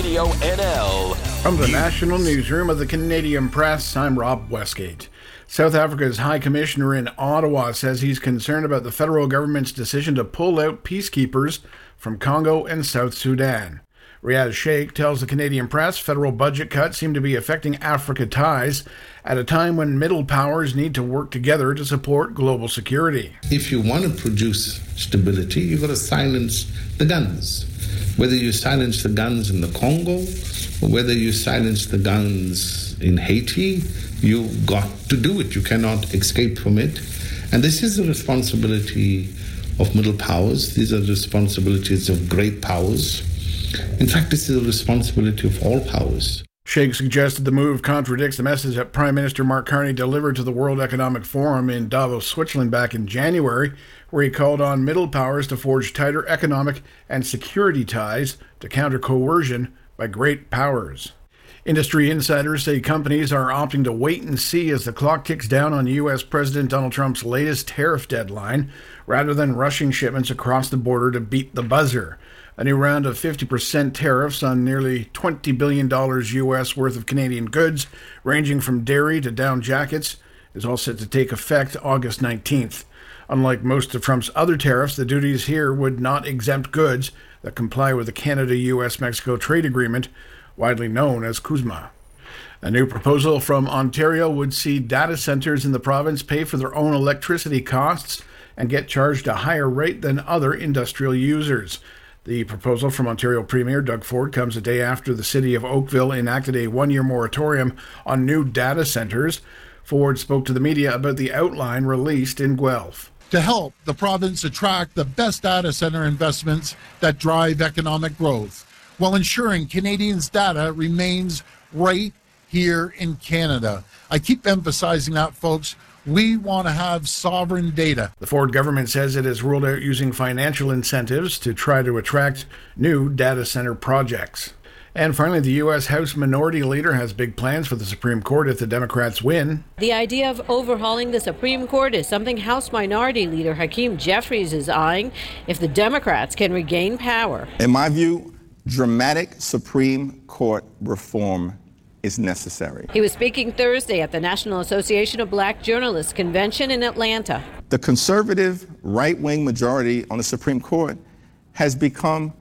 Radio NL. From the National Newsroom of the Canadian Press, I'm Rob Westgate. South Africa's High Commissioner in Ottawa says he's concerned about the federal government's decision to pull out peacekeepers from Congo and South Sudan. Riaz Sheikh tells the Canadian Press federal budget cuts seem to be affecting Africa ties at a time when middle powers need to work together to support global security. If you want to produce stability, you've got to silence the guns. Whether you silence the guns in the Congo or whether you silence the guns in Haiti, you've got to do it. You cannot escape from it. And this is the responsibility of middle powers. These are the responsibilities of great powers. In fact, this is the responsibility of all powers. Sheikh suggested the move contradicts the message that Prime Minister Mark Carney delivered to the World Economic Forum in Davos, Switzerland back in January, where he called on middle powers to forge tighter economic and security ties to counter coercion by great powers. Industry insiders say companies are opting to wait and see as the clock ticks down on U.S. President Donald Trump's latest tariff deadline, rather than rushing shipments across the border to beat the buzzer. A new round of 50% tariffs on nearly $20 billion U.S. worth of Canadian goods, ranging from dairy to down jackets, is all set to take effect August 19th. Unlike most of Trump's other tariffs, the duties here would not exempt goods that comply with the Canada-U.S.-Mexico trade agreement, widely known as CUSMA. A new proposal from Ontario would see data centers in the province pay for their own electricity costs and get charged a higher rate than other industrial users. The proposal from Ontario Premier Doug Ford comes a day after the city of Oakville enacted a one-year moratorium on new data centers. Ford spoke to the media about the outline released in Guelph. To help the province attract the best data center investments that drive economic growth, while ensuring Canadians' data remains right here in Canada. I keep emphasizing that, folks. We want to have sovereign data. The Ford government says it has ruled out using financial incentives to try to attract new data center projects. And finally, the U.S. House Minority Leader has big plans for the Supreme Court if the Democrats win. The idea of overhauling the Supreme Court is something House Minority Leader Hakeem Jeffries is eyeing if the Democrats can regain power. In my view, dramatic Supreme Court reform is necessary. He was speaking Thursday at the National Association of Black Journalists convention in Atlanta. The conservative right-wing majority on the Supreme Court has become,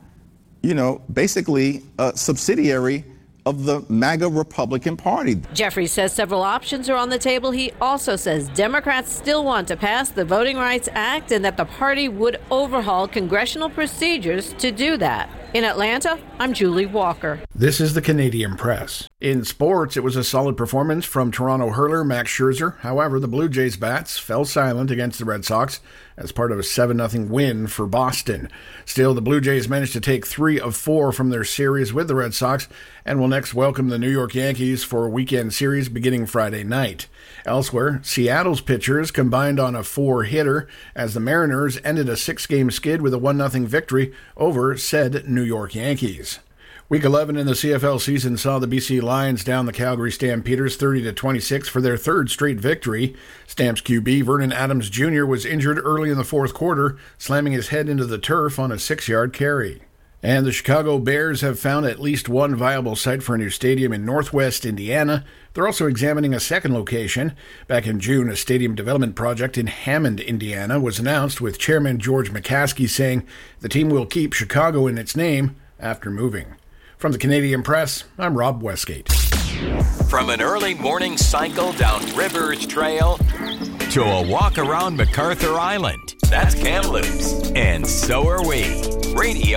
basically a subsidiary of the MAGA Republican Party. Jeffries says several options are on the table. He also says Democrats still want to pass the Voting Rights Act and that the party would overhaul congressional procedures to do that. In Atlanta, I'm Julie Walker. This is the Canadian Press. In sports, it was a solid performance from Toronto hurler Max Scherzer. However, the Blue Jays bats fell silent against the Red Sox as part of a 7-0 win for Boston. Still, the Blue Jays managed to take 3 of 4 from their series with the Red Sox and will next welcome the New York Yankees for a weekend series beginning Friday night. Elsewhere, Seattle's pitchers combined on a 4-hitter as the Mariners ended a 6-game skid with a 1-0 victory over said New York Yankees. Week 11 in the CFL season saw the BC Lions down the Calgary Stampeders 30-26 for their third straight victory. Stamps QB Vernon Adams Jr. was injured early in the fourth quarter, slamming his head into the turf on a 6-yard carry. And the Chicago Bears have found at least one viable site for a new stadium in Northwest Indiana. They're also examining a second location. Back in June, a stadium development project in Hammond, Indiana was announced, with Chairman George McCaskey saying the team will keep Chicago in its name after moving. From the Canadian Press, I'm Rob Westgate. From an early morning cycle down Rivers Trail to a walk around MacArthur Island, that's Kamloops, and so are we. Radio